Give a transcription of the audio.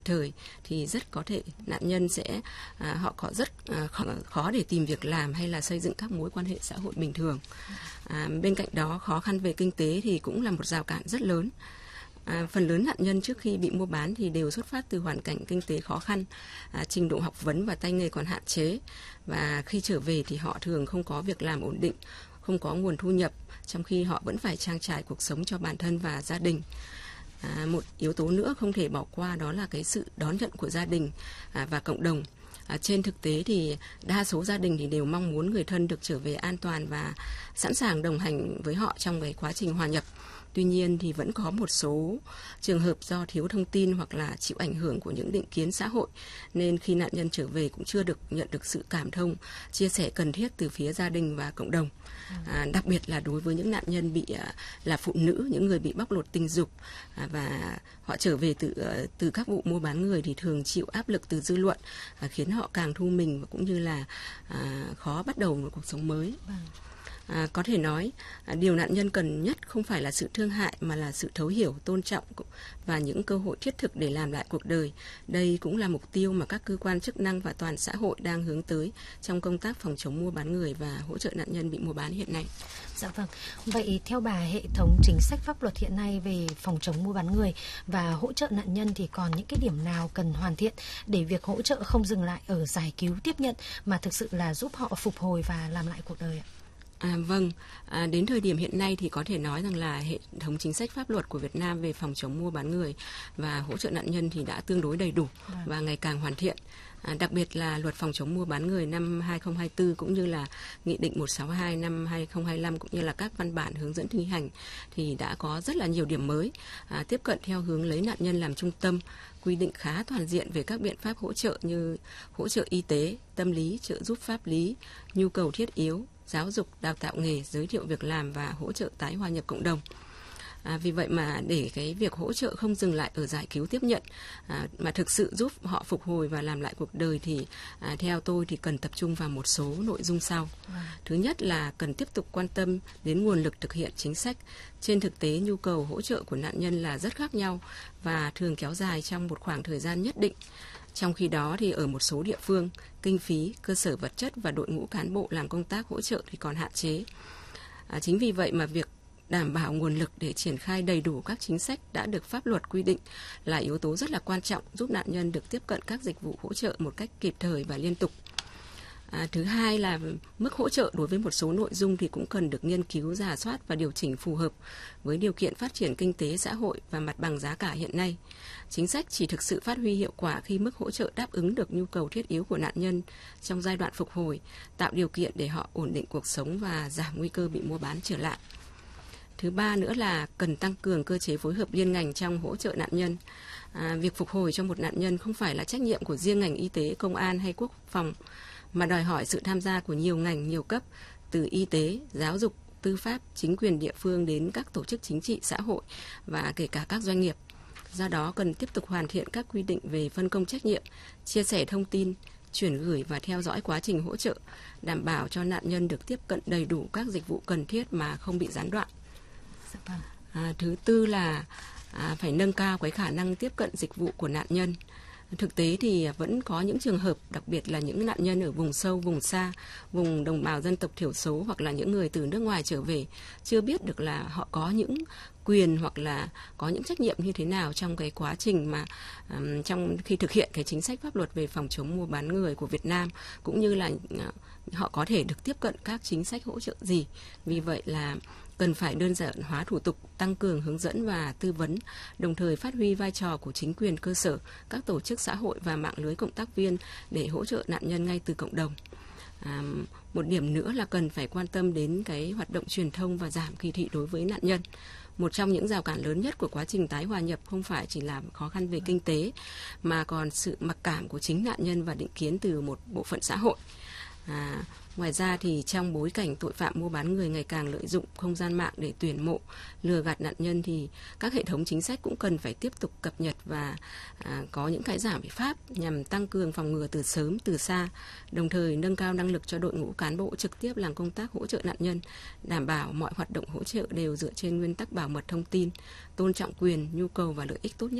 thời thì rất có thể nạn nhân sẽ họ có rất khó để tìm việc làm hay là xây dựng các mối quan hệ xã hội bình thường. Bên cạnh đó, khó khăn về kinh tế thì cũng là một rào cản rất lớn. Phần lớn nạn nhân trước khi bị mua bán thì đều xuất phát từ hoàn cảnh kinh tế khó khăn, trình độ học vấn và tay nghề còn hạn chế, và khi trở về thì họ thường không có việc làm ổn định, không có nguồn thu nhập, trong khi họ vẫn phải trang trải cuộc sống cho bản thân và gia đình. Một yếu tố nữa không thể bỏ qua đó là cái sự đón nhận của gia đình và cộng đồng. Trên thực tế thì đa số gia đình thì đều mong muốn người thân được trở về an toàn và sẵn sàng đồng hành với họ trong cái quá trình hòa nhập. Tuy nhiên thì vẫn có một số trường hợp do thiếu thông tin hoặc là chịu ảnh hưởng của những định kiến xã hội, nên khi nạn nhân trở về cũng chưa nhận được sự cảm thông, chia sẻ cần thiết từ phía gia đình và cộng đồng. Đặc biệt là đối với những nạn nhân là phụ nữ, những người bị bóc lột tình dục, và họ trở về từ các vụ mua bán người thì thường chịu áp lực từ dư luận, khiến họ càng thu mình và cũng như là khó bắt đầu một cuộc sống mới. Có thể nói, điều nạn nhân cần nhất không phải là sự thương hại mà là sự thấu hiểu, tôn trọng và những cơ hội thiết thực để làm lại cuộc đời. Đây cũng là mục tiêu mà các cơ quan chức năng và toàn xã hội đang hướng tới trong công tác phòng chống mua bán người và hỗ trợ nạn nhân bị mua bán hiện nay. Dạ vâng. Vậy theo bà, hệ thống chính sách pháp luật hiện nay về phòng chống mua bán người và hỗ trợ nạn nhân thì còn những cái điểm nào cần hoàn thiện để việc hỗ trợ không dừng lại ở giải cứu tiếp nhận mà thực sự là giúp họ phục hồi và làm lại cuộc đời ạ? Đến thời điểm hiện nay thì có thể nói rằng là hệ thống chính sách pháp luật của Việt Nam về phòng chống mua bán người và hỗ trợ nạn nhân thì đã tương đối đầy đủ và ngày càng hoàn thiện. Đặc biệt là luật phòng chống mua bán người năm 2024 cũng như là Nghị định 162 năm 2025 cũng như là các văn bản hướng dẫn thi hành thì đã có rất là nhiều điểm mới, tiếp cận theo hướng lấy nạn nhân làm trung tâm, quy định khá toàn diện về các biện pháp hỗ trợ như hỗ trợ y tế, tâm lý, trợ giúp pháp lý, nhu cầu thiết yếu, giáo dục, đào tạo nghề, giới thiệu việc làm và hỗ trợ tái hòa nhập cộng đồng. Vì vậy mà để cái việc hỗ trợ không dừng lại ở giải cứu tiếp nhận mà thực sự giúp họ phục hồi và làm lại cuộc đời thì theo tôi thì cần tập trung vào một số nội dung sau. Thứ nhất là cần tiếp tục quan tâm đến nguồn lực thực hiện chính sách. Trên thực tế, nhu cầu hỗ trợ của nạn nhân là rất khác nhau và thường kéo dài trong một khoảng thời gian nhất định. Trong khi đó thì ở một số địa phương, kinh phí, cơ sở vật chất và đội ngũ cán bộ làm công tác hỗ trợ thì còn hạn chế. Chính vì vậy mà việc đảm bảo nguồn lực để triển khai đầy đủ các chính sách đã được pháp luật quy định là yếu tố rất là quan trọng giúp nạn nhân được tiếp cận các dịch vụ hỗ trợ một cách kịp thời và liên tục. Thứ hai là mức hỗ trợ đối với một số nội dung thì cũng cần được nghiên cứu, rà soát và điều chỉnh phù hợp với điều kiện phát triển kinh tế xã hội và mặt bằng giá cả hiện nay. Chính sách chỉ thực sự phát huy hiệu quả khi mức hỗ trợ đáp ứng được nhu cầu thiết yếu của nạn nhân trong giai đoạn phục hồi, tạo điều kiện để họ ổn định cuộc sống và giảm nguy cơ bị mua bán trở lại. Thứ ba nữa là cần tăng cường cơ chế phối hợp liên ngành trong hỗ trợ nạn nhân. Việc phục hồi cho một nạn nhân không phải là trách nhiệm của riêng ngành y tế, công an hay quốc phòng, mà đòi hỏi sự tham gia của nhiều ngành, nhiều cấp, từ y tế, giáo dục, tư pháp, chính quyền địa phương đến các tổ chức chính trị, xã hội và kể cả các doanh nghiệp. Do đó cần tiếp tục hoàn thiện các quy định về phân công trách nhiệm, chia sẻ thông tin, chuyển gửi và theo dõi quá trình hỗ trợ, đảm bảo cho nạn nhân được tiếp cận đầy đủ các dịch vụ cần thiết mà không bị gián đoạn. Thứ tư là phải nâng cao cái khả năng tiếp cận dịch vụ của nạn nhân. Thực tế thì vẫn có những trường hợp, đặc biệt là những nạn nhân ở vùng sâu, vùng xa, vùng đồng bào dân tộc thiểu số hoặc là những người từ nước ngoài trở về, chưa biết được là họ có những quyền hoặc là có những trách nhiệm như thế nào trong cái quá trình mà trong khi thực hiện cái chính sách pháp luật về phòng chống mua bán người của Việt Nam, cũng như là họ có thể được tiếp cận các chính sách hỗ trợ gì. Vì vậy là cần phải đơn giản hóa thủ tục, tăng cường hướng dẫn và tư vấn, đồng thời phát huy vai trò của chính quyền cơ sở, các tổ chức xã hội và mạng lưới cộng tác viên để hỗ trợ nạn nhân ngay từ cộng đồng. Một điểm nữa là cần phải quan tâm đến cái hoạt động truyền thông và giảm kỳ thị đối với nạn nhân. Một trong những rào cản lớn nhất của quá trình tái hòa nhập không phải chỉ là khó khăn về kinh tế, mà còn sự mặc cảm của chính nạn nhân và định kiến từ một bộ phận xã hội. Ngoài ra thì trong bối cảnh tội phạm mua bán người ngày càng lợi dụng không gian mạng để tuyển mộ, lừa gạt nạn nhân thì các hệ thống chính sách cũng cần phải tiếp tục cập nhật và có những cái giải pháp nhằm tăng cường phòng ngừa từ sớm, từ xa, đồng thời nâng cao năng lực cho đội ngũ cán bộ trực tiếp làm công tác hỗ trợ nạn nhân, đảm bảo mọi hoạt động hỗ trợ đều dựa trên nguyên tắc bảo mật thông tin, tôn trọng quyền, nhu cầu và lợi ích tốt nhất